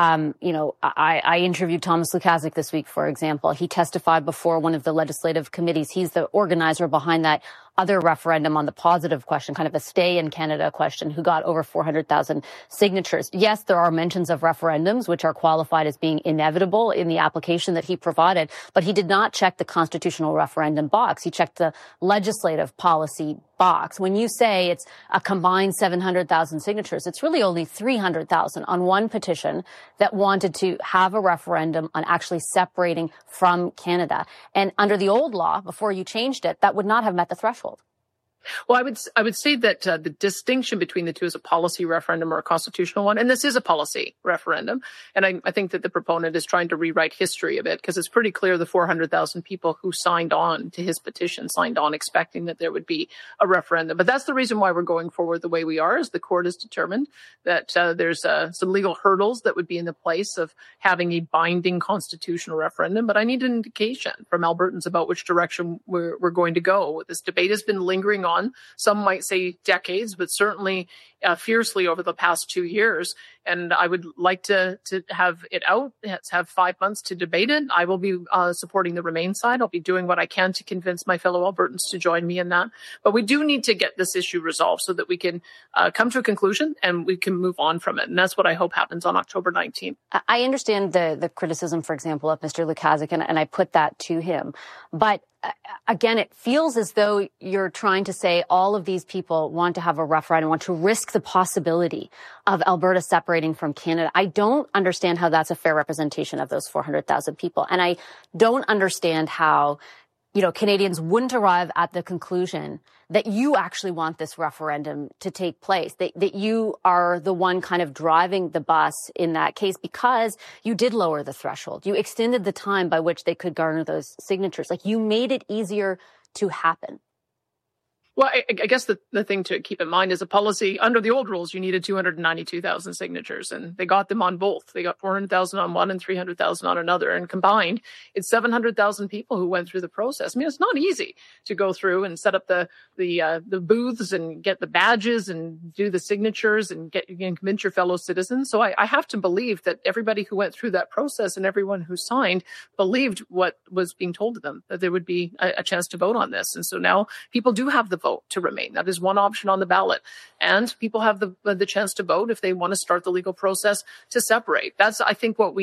I interviewed Thomas Lukaszuk this week, for example. He testified before one of the legislative committees. He's the organizer behind that other referendum on the positive question, kind of a stay in Canada question, who got over 400,000 signatures. Yes, there are mentions of referendums, which are qualified as being inevitable in the application that he provided, but he did not check the constitutional referendum box. He checked the legislative policy box. When you say it's a combined 700,000 signatures, it's really only 300,000 on one petition that wanted to have a referendum on actually separating from Canada. And under the old law, before you changed it, that would not have met the threshold. Well, I would say that the distinction between the two is a policy referendum or a constitutional one, and this is a policy referendum. And I think that the proponent is trying to rewrite history a bit, because it's pretty clear the 400,000 people who signed on to his petition signed on expecting that there would be a referendum. But that's the reason why we're going forward the way we are, is the court has determined that there's some legal hurdles that would be in the place of having a binding constitutional referendum. But I need an indication from Albertans about which direction we're going to go. This debate has been lingering on. Some might say decades, but certainly fiercely over the past 2 years. And I would like to have it out, have 5 months to debate it. I will be supporting the Remain side. I'll be doing what I can to convince my fellow Albertans to join me in that. But we do need to get this issue resolved so that we can come to a conclusion and we can move on from it. And that's what I hope happens on October 19th. I understand the criticism, for example, of Mr. Lukaszuk, and I put that to him. But again, it feels as though you're trying to say all of these people want to have a referendum, want to risk the possibility of Alberta separating from Canada. I don't understand how that's a fair representation of those 400,000 people. And I don't understand how, Canadians wouldn't arrive at the conclusion that you actually want this referendum to take place, that you are the one kind of driving the bus in that case, because you did lower the threshold. You extended the time by which they could garner those signatures. Like, you made it easier to happen. Well, I guess the thing to keep in mind is a policy under the old rules, you needed 292,000 signatures, and they got them on both. They got 400,000 on one and 300,000 on another, and combined, it's 700,000 people who went through the process. I mean, it's not easy to go through and set up the booths and get the badges and do the signatures and convince your fellow citizens. So I have to believe that everybody who went through that process and everyone who signed believed what was being told to them, that there would be a chance to vote on this. And so now people do have the vote to remain. That is one option on the ballot. And people have the chance to vote if they want to start the legal process to separate. That's, I think, what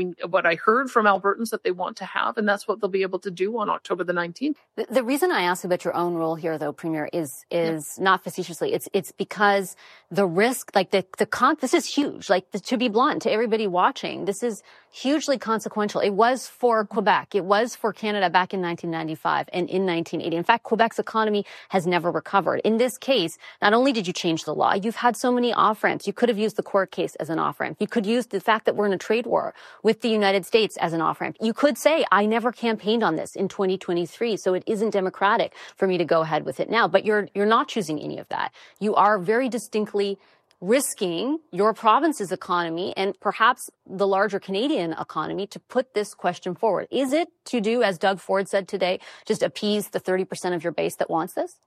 I heard from Albertans that they want to have, and that's what they'll be able to do on October the 19th. The reason I ask about your own role here, though, Premier, is not facetiously. It's because the risk, like this is huge. Like, to be blunt, to everybody watching, this is hugely consequential. It was for Quebec. It was for Canada back in 1995 and in 1980. In fact, Quebec's economy has never recovered. In this case, not only did you change the law, you've had so many off-ramps. You could have used the court case as an off-ramp. You could use the fact that we're in a trade war with the United States as an off-ramp. You could say, I never campaigned on this in 2023, so it isn't democratic for me to go ahead with it now. But you're not choosing any of that. You are very distinctly risking your province's economy and perhaps the larger Canadian economy to put this question forward. Is it to do, as Doug Ford said today, just appease the 30% of your base that wants this?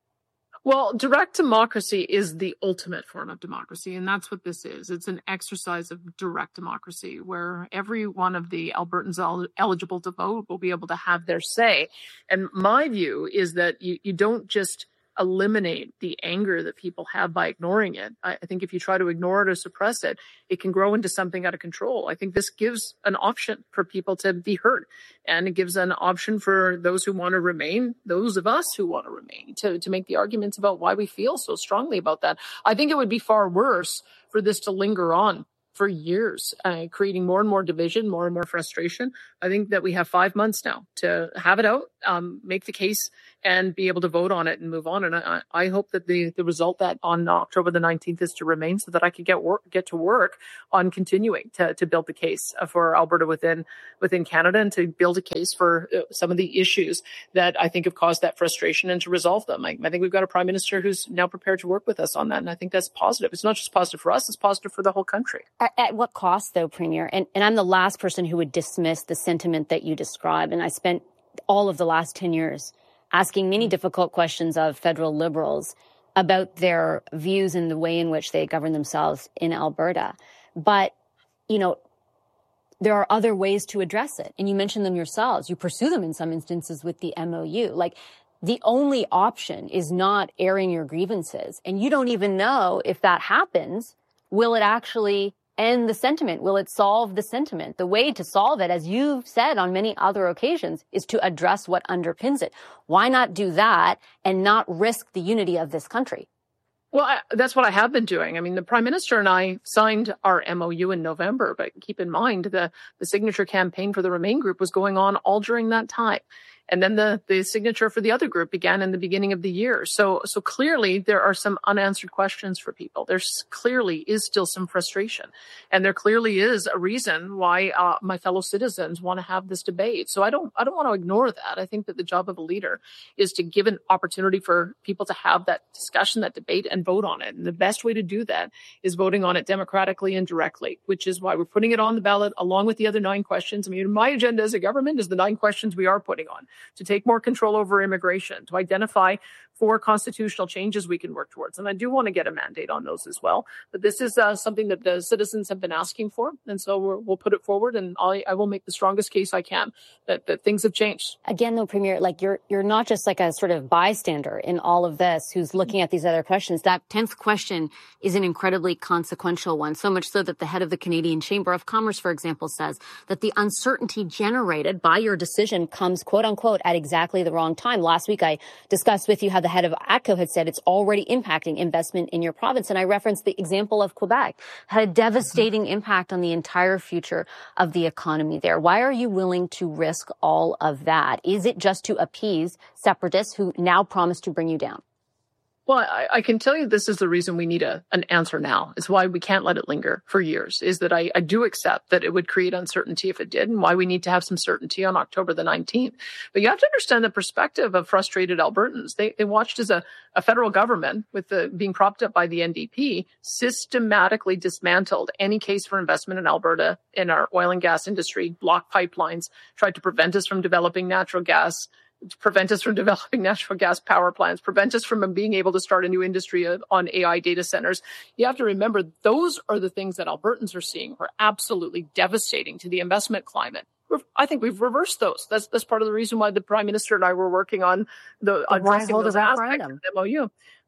Well, direct democracy is the ultimate form of democracy, and that's what this is. It's an exercise of direct democracy where every one of the Albertans eligible to vote will be able to have their say. And my view is that you don't just eliminate the anger that people have by ignoring it. I think if you try to ignore it or suppress it, it can grow into something out of control. I think this gives an option for people to be heard, and it gives an option for those who want to remain, those of us who want to remain, to make the arguments about why we feel so strongly about that. I think it would be far worse for this to linger on for years, creating more and more division, more and more frustration. I think that we have 5 months now to have it out, make the case, and be able to vote on it and move on. And I hope that the result that on October the 19th is to remain, so that I can get to work on continuing to build the case for Alberta within Canada, and to build a case for some of the issues that I think have caused that frustration, and to resolve them. I think we've got a Prime Minister who's now prepared to work with us on that. And I think that's positive. It's not just positive for us, it's positive for the whole country. At what cost, though, Premier? And I'm the last person who would dismiss the sentiment that you describe. And I spent all of the last 10 years asking many difficult questions of federal Liberals about their views and the way in which they govern themselves in Alberta. But, you know, there are other ways to address it. And you mentioned them yourselves. You pursue them in some instances with the MOU. Like, the only option is not airing your grievances. And you don't even know if that happens, will it actually end the sentiment? Will it solve the sentiment? The way to solve it, as you've said on many other occasions, is to address what underpins it. Why not do that and not risk the unity of this country? Well, that's what I have been doing. I mean, the Prime Minister and I signed our MOU in November, but keep in mind the signature campaign for the Remain group was going on all during that time. And then the signature for the other group began in the beginning of the year. So clearly there are some unanswered questions for people. There's clearly is still some frustration. And there clearly is a reason why my fellow citizens want to have this debate. So I don't want to ignore that. I think that the job of a leader is to give an opportunity for people to have that discussion, that debate, and vote on it. And the best way to do that is voting on it democratically and directly, which is why we're putting it on the ballot along with the other 9 questions. I mean, my agenda as a government is the 9 questions we are putting on: to take more control over immigration, to identify 4 constitutional changes we can work towards. And I do want to get a mandate on those as well. But this is something that the citizens have been asking for. And so we'll put it forward, and I will make the strongest case I can that things have changed. Again, though, Premier, like you're not just like a sort of bystander in all of this who's looking at these other questions. That 10th question is an incredibly consequential one, so much so that the head of the Canadian Chamber of Commerce, for example, says that the uncertainty generated by your decision comes, quote unquote, at exactly the wrong time. Last week, I discussed with you how the head of ATCO had said it's already impacting investment in your province. And I referenced the example of Quebec, had a devastating impact on the entire future of the economy there. Why are you willing to risk all of that? Is it just to appease separatists who now promise to bring you down? Well, I can tell you this is the reason we need an answer now. It's why we can't let it linger for years, is that I do accept that it would create uncertainty if it did, and why we need to have some certainty on October the 19th. But you have to understand the perspective of frustrated Albertans. They watched as a federal government, with being propped up by the NDP, systematically dismantled any case for investment in Alberta in our oil and gas industry, blocked pipelines, tried to prevent us from developing natural gas, prevent us from developing natural gas power plants, prevent us from being able to start a new industry on AI data centers. You have to remember, those are the things that Albertans are seeing are absolutely devastating to the investment climate. I think we've reversed those. That's part of the reason why the Prime Minister and I were working on addressing those aspects of the MOU.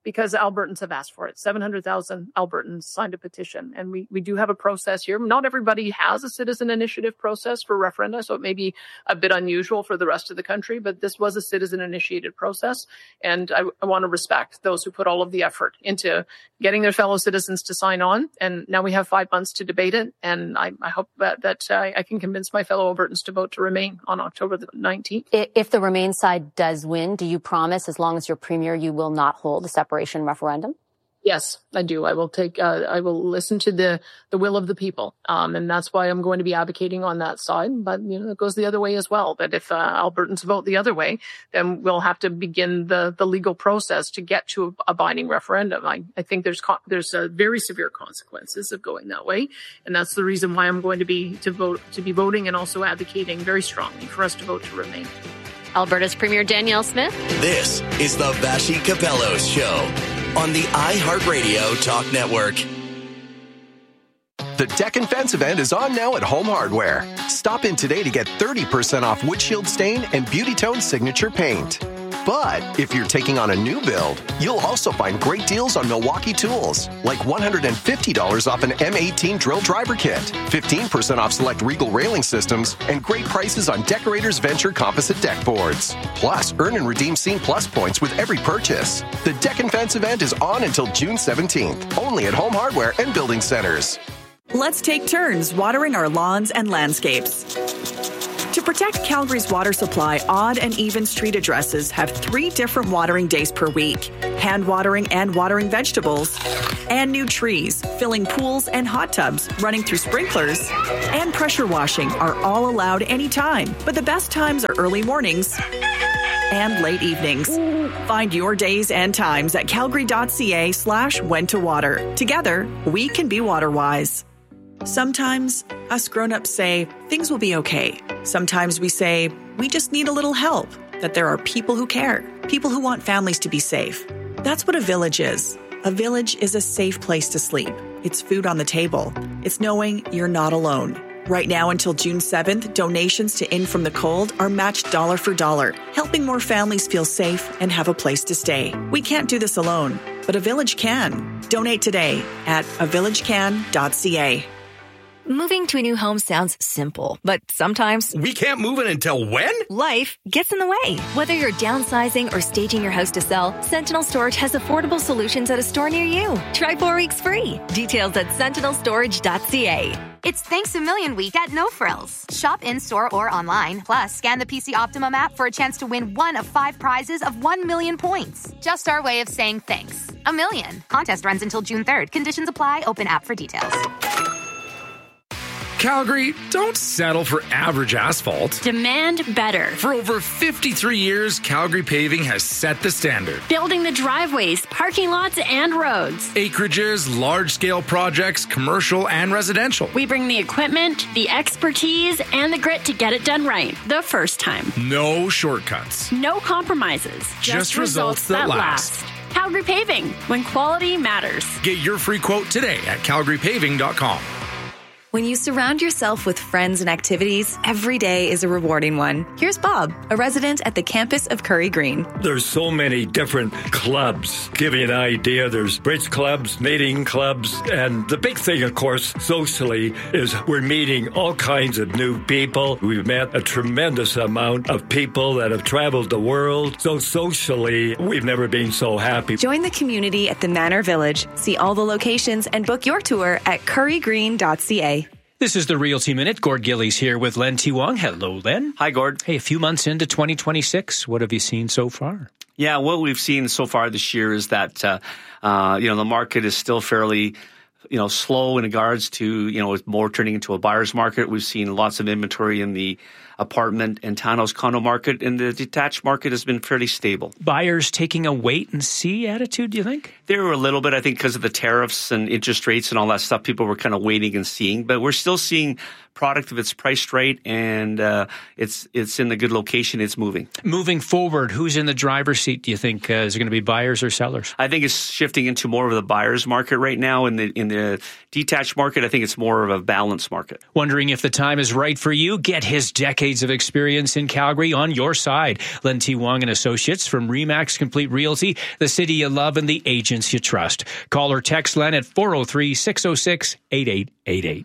because Albertans have asked for it. 700,000 Albertans signed a petition, and we do have a process here. Not everybody has a citizen initiative process for referenda, so it may be a bit unusual for the rest of the country, but this was a citizen-initiated process, and I want to respect those who put all of the effort into getting their fellow citizens to sign on, and now we have 5 months to debate it, and I hope that I can convince my fellow Albertans to vote to Remain on October the 19th. If the Remain side does win, do you promise, as long as you're Premier, you will not hold a separation referendum? Yes, I do. I will listen to the will of the people. And that's why I'm going to be advocating on that side. But, it goes the other way as well. That if Albertans vote the other way, then we'll have to begin the legal process to get to a binding referendum. I think there's very severe consequences of going that way. And that's the reason why I'm going to be voting and also advocating very strongly for us to vote to Remain. Alberta's Premier Danielle Smith. This is the Vassy Capellos Show on the iHeartRadio Talk Network. The Deck and Fence event is on now at Home Hardware. Stop in today to get 30% off windshield stain and Beauty Tone signature paint. But if you're taking on a new build, you'll also find great deals on Milwaukee tools, like $150 off an M18 drill driver kit, 15% off select Regal railing systems, and great prices on Decorators Venture composite deck boards. Plus, earn and redeem Scene Plus points with every purchase. The Deck and Fence event is on until June 17th, only at Home Hardware and Building Centers. Let's take turns watering our lawns and landscapes. To protect Calgary's water supply, odd and even street addresses have 3 different watering days per week. Hand watering and watering vegetables. And new trees, filling pools and hot tubs, running through sprinklers. And pressure washing are all allowed anytime. But the best times are early mornings and late evenings. Find your days and times at calgary.ca/when to water. Together, we can be water wise. Sometimes us grown-ups say things will be okay. Sometimes we say we just need a little help, that there are people who care, people who want families to be safe. That's what a village is. A village is a safe place to sleep. It's food on the table. It's knowing you're not alone. Right now until June 7th, donations to In From the Cold are matched dollar for dollar, helping more families feel safe and have a place to stay. We can't do this alone, but a village can. Donate today at avillagecan.ca. Moving to a new home sounds simple, but sometimes we can't move in until when? Life gets in the way. Whether you're downsizing or staging your house to sell, Sentinel Storage has affordable solutions at a store near you. Try 4 weeks free. Details at sentinelstorage.ca. It's Thanks a Million Week at No Frills. Shop in-store or online. Plus, scan the PC Optimum app for a chance to win 1 of 5 prizes of 1 million points. Just our way of saying thanks. A million. Contest runs until June 3rd. Conditions apply. Open app for details. Calgary, don't settle for average asphalt. Demand better. For over 53 years, Calgary Paving has set the standard. Building the driveways, parking lots, and roads. Acreages, large-scale projects, commercial and residential. We bring the equipment, the expertise, and the grit to get it done right the first time. No shortcuts. No compromises. Just results that last. Calgary Paving, when quality matters. Get your free quote today at calgarypaving.com. When you surround yourself with friends and activities, every day is a rewarding one. Here's Bob, a resident at the campus of Curry Green. There's so many different clubs. Give you an idea, there's bridge clubs, knitting clubs, and the big thing, of course, socially, is we're meeting all kinds of new people. We've met a tremendous amount of people that have traveled the world. So socially, we've never been so happy. Join the community at the Manor Village. See all the locations and book your tour at currygreen.ca. This is the Realty Minute. Gord Gillies here with Len T. Wong. Hello, Len. Hi, Gord. Hey, a few months into 2026, what have you seen so far? Yeah, what we've seen so far this year is that, the market is still fairly, slow in regards to, it's more turning into a buyer's market. We've seen lots of inventory in the apartment and townhouse condo market, and the detached market has been fairly stable. Buyers taking a wait-and-see attitude, do you think? There were a little bit, I think, because of the tariffs and interest rates and all that stuff. People were kind of waiting and seeing, but we're still seeing product if it's priced right and it's in the good location, it's moving. Moving forward, who's in the driver's seat, do you think? Is it going to be buyers or sellers? I think it's shifting into more of the buyer's market right now. In the detached market, I think it's more of a balanced market. Wondering if the time is right for you? Get his decade decades of experience in Calgary on your side. Len T. Wong and Associates from RE/MAX Complete Realty, the city you love and the agents you trust. Call or text Len at 403-606-8888.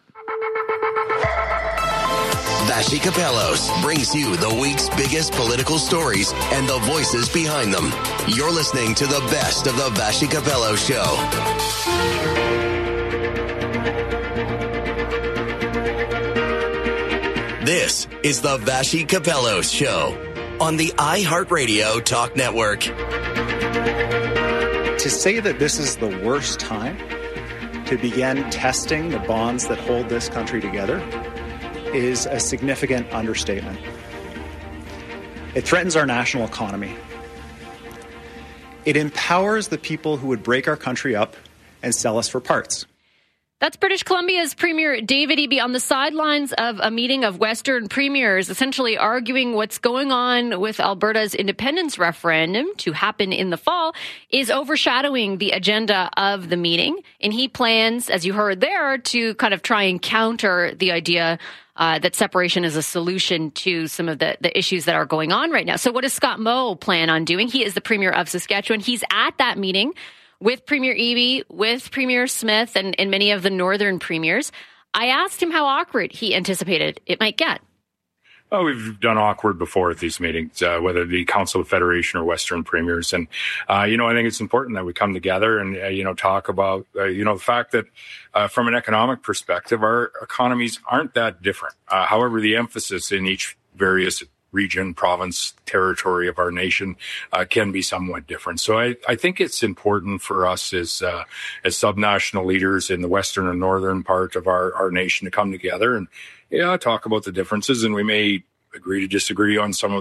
Vassy Kapelos brings you the week's biggest political stories and the voices behind them. You're listening to the best of the Vassy Kapelos Show. This is the Vassy Kapelos Show on the iHeartRadio Talk Network. To say that this is the worst time to begin testing the bonds that hold this country together is a significant understatement. It threatens our national economy. It empowers the people who would break our country up and sell us for parts. That's British Columbia's Premier David Eby on the sidelines of a meeting of Western premiers, essentially arguing what's going on with Alberta's independence referendum to happen in the fall is overshadowing the agenda of the meeting. And he plans, as you heard there, to kind of try and counter the idea that separation is a solution to some of the issues that are going on right now. So what does Scott Moe plan on doing? He is the Premier of Saskatchewan. He's at that meeting with Premier Eby, with Premier Smith, and many of the northern premiers. I asked him how awkward he anticipated it might get. Oh, we've done awkward before at these meetings, whether the Council of Federation or Western premiers. And, I think it's important that we come together and, talk about, the fact that from an economic perspective, our economies aren't that different. However, the emphasis in each various region, province, territory of our nation can be somewhat different. So I think it's important for us as subnational leaders in the western and northern part of our nation to come together and talk about the differences. And we may agree to disagree on some of